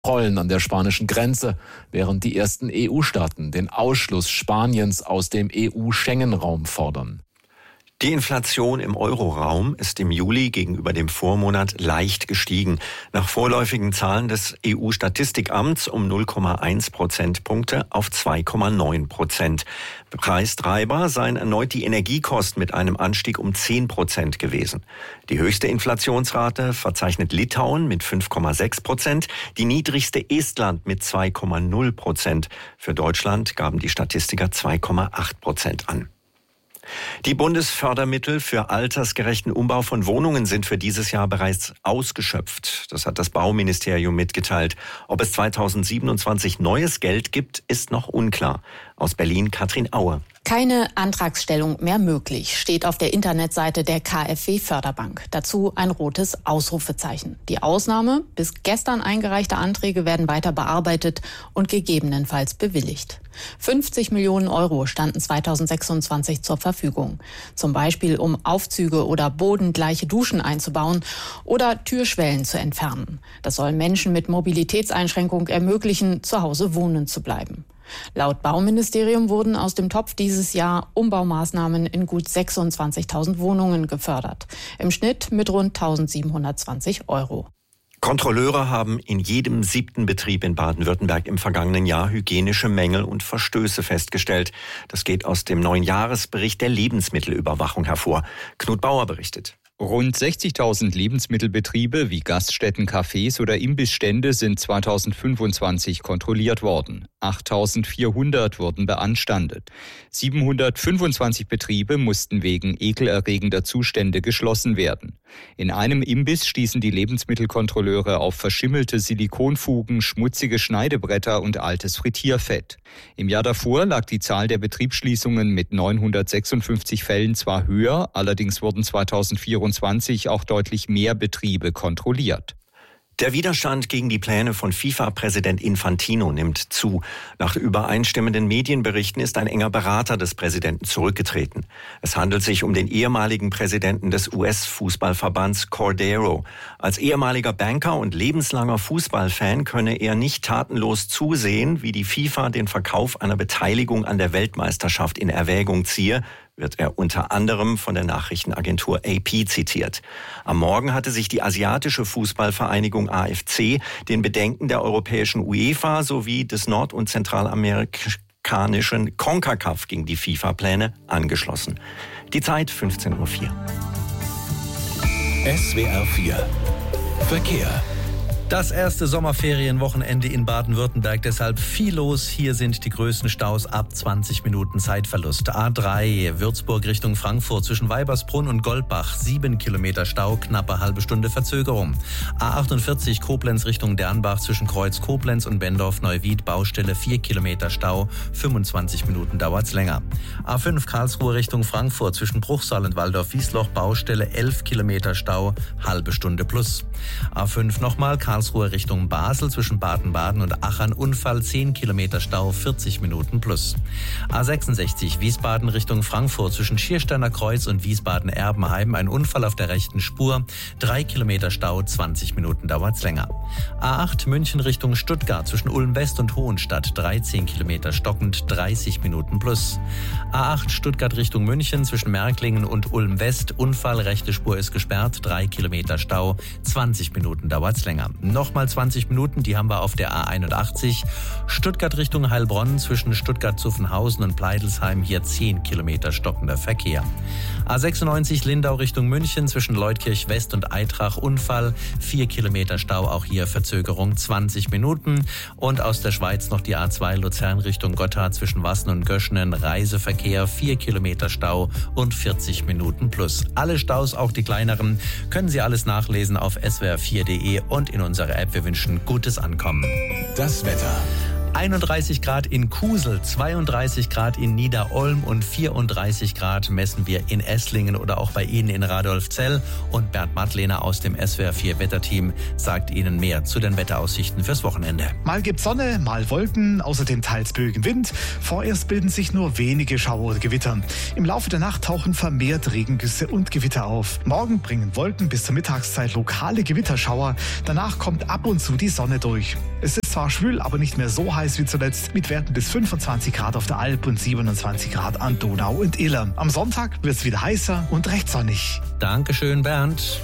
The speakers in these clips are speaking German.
Kontrollen an der spanischen Grenze, während die ersten EU-Staaten den Ausschluss Spaniens aus dem EU-Schengen-Raum fordern. Die Inflation im Euroraum ist im Juli gegenüber dem Vormonat leicht gestiegen. Nach vorläufigen Zahlen des EU-Statistikamts um 0,1 Prozentpunkte auf 2,9%. Preistreiber seien erneut die Energiekosten mit einem Anstieg um 10% gewesen. Die höchste Inflationsrate verzeichnet Litauen mit 5,6%, die niedrigste Estland mit 2,0%. Für Deutschland gaben die Statistiker 2,8% an. Die Bundesfördermittel für altersgerechten Umbau von Wohnungen sind für dieses Jahr bereits ausgeschöpft. Das hat das Bauministerium mitgeteilt. Ob es 2027 neues Geld gibt, ist noch unklar. Aus Berlin Katrin Aue. Keine Antragsstellung mehr möglich, steht auf der Internetseite der KfW-Förderbank. Dazu ein rotes Ausrufezeichen. Die Ausnahme: bis gestern eingereichte Anträge werden weiter bearbeitet und gegebenenfalls bewilligt. 50 Millionen Euro standen 2026 zur Verfügung. Zum Beispiel, um Aufzüge oder bodengleiche Duschen einzubauen oder Türschwellen zu entfernen. Das soll Menschen mit Mobilitätseinschränkung ermöglichen, zu Hause wohnen zu bleiben. Laut Bauministerium wurden aus dem Topf dieses Jahr Umbaumaßnahmen in gut 26.000 Wohnungen gefördert. Im Schnitt mit rund 1.720 Euro. Kontrolleure haben in jedem 7. Betrieb in Baden-Württemberg im vergangenen Jahr hygienische Mängel und Verstöße festgestellt. Das geht aus dem neuen Jahresbericht der Lebensmittelüberwachung hervor. Knut Bauer berichtet. Rund 60.000 Lebensmittelbetriebe wie Gaststätten, Cafés oder Imbissstände sind 2025 kontrolliert worden. 8.400 wurden beanstandet. 725 Betriebe mussten wegen ekelerregender Zustände geschlossen werden. In einem Imbiss stießen die Lebensmittelkontrolleure auf verschimmelte Silikonfugen, schmutzige Schneidebretter und altes Frittierfett. Im Jahr davor lag die Zahl der Betriebsschließungen mit 956 Fällen zwar höher, allerdings wurden 2024 auch deutlich mehr Betriebe kontrolliert. Der Widerstand gegen die Pläne von FIFA-Präsident Infantino nimmt zu. Nach übereinstimmenden Medienberichten ist ein enger Berater des Präsidenten zurückgetreten. Es handelt sich um den ehemaligen Präsidenten des US-Fußballverbands Cordero. Als ehemaliger Banker und lebenslanger Fußballfan könne er nicht tatenlos zusehen, wie die FIFA den Verkauf einer Beteiligung an der Weltmeisterschaft in Erwägung ziehe, wird er unter anderem von der Nachrichtenagentur AP zitiert. Am Morgen hatte sich die asiatische Fußballvereinigung AFC den Bedenken der europäischen UEFA sowie des nord- und zentralamerikanischen CONCACAF gegen die FIFA-Pläne angeschlossen. Die Zeit 15:04 Uhr. SWR 4 Verkehr. Das erste Sommerferienwochenende in Baden-Württemberg, deshalb viel los. Hier sind die größten Staus ab 20 Minuten Zeitverlust. A3 Würzburg Richtung Frankfurt zwischen Weibersbrunn und Goldbach 7 Kilometer Stau, knappe halbe Stunde Verzögerung. A48 Koblenz Richtung Dernbach zwischen Kreuz Koblenz und Bendorf-Neuwied Baustelle 4 Kilometer Stau, 25 Minuten dauert's länger. A5 Karlsruhe Richtung Frankfurt zwischen Bruchsal und Waldorf-Wiesloch Baustelle 11 Kilometer Stau, halbe Stunde plus. A5 nochmal Karlsruhe Richtung Basel zwischen Baden-Baden und Achern Unfall 10 Kilometer Stau, 40 Minuten plus. A66 Wiesbaden Richtung Frankfurt zwischen Schiersteiner Kreuz und Wiesbaden-Erbenheim ein Unfall auf der rechten Spur, 3 Kilometer Stau, 20 Minuten dauert's länger. A8 München Richtung Stuttgart zwischen Ulm-West und Hohenstadt 13 Kilometer stockend, 30 Minuten plus. A8 Stuttgart Richtung München zwischen Märklingen und Ulm-West Unfall, rechte Spur ist gesperrt, 3 Kilometer Stau, 20 Minuten dauert's länger. Nochmal 20 Minuten, die haben wir auf der A81. Stuttgart Richtung Heilbronn zwischen Stuttgart-Zuffenhausen und Pleidelsheim hier 10 Kilometer stockender Verkehr. A96 Lindau Richtung München zwischen Leutkirch West und Eitrach Unfall, 4 Kilometer Stau, auch hier Verzögerung 20 Minuten. Und aus der Schweiz noch die A2 Luzern Richtung Gotthard zwischen Wassen und Göschenen, Reiseverkehr 4 Kilometer Stau und 40 Minuten plus. Alle Staus, auch die kleineren, können Sie alles nachlesen auf swr4.de und in unserer App. Wir wünschen gutes Ankommen. Das Wetter. 31 Grad in Kusel, 32 Grad in Niederolm und 34 Grad messen wir in Esslingen oder auch bei Ihnen in Radolfzell. Und Bernd Mattlehner aus dem SWR 4 Wetterteam sagt Ihnen mehr zu den Wetteraussichten fürs Wochenende. Mal gibt's Sonne, mal Wolken, außerdem teils böigen Wind. Vorerst bilden sich nur wenige Schauer oder Gewitter. Im Laufe der Nacht tauchen vermehrt Regengüsse und Gewitter auf. Morgen bringen Wolken bis zur Mittagszeit lokale Gewitterschauer. Danach kommt ab und zu die Sonne durch. Es ist zwar schwül, aber nicht mehr so heiß wie zuletzt, mit Werten bis 25 Grad auf der Alp und 27 Grad an Donau und Iller. Am Sonntag wird es wieder heißer und recht sonnig. Dankeschön, Bernd.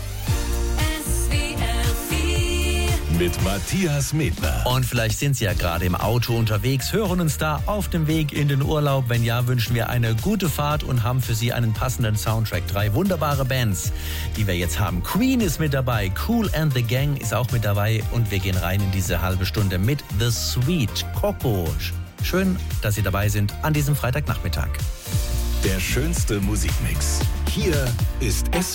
Mit Matthias Medner. Und vielleicht sind Sie ja gerade im Auto unterwegs, hören uns da auf dem Weg in den Urlaub. Wenn ja, wünschen wir eine gute Fahrt und haben für Sie einen passenden Soundtrack. 3 wunderbare Bands, die wir jetzt haben. Queen ist mit dabei, Kool and the Gang ist auch mit dabei und wir gehen rein in diese halbe Stunde mit The Sweet Coco. Schön, dass Sie dabei sind an diesem Freitagnachmittag. Der schönste Musikmix. Hier ist SWR.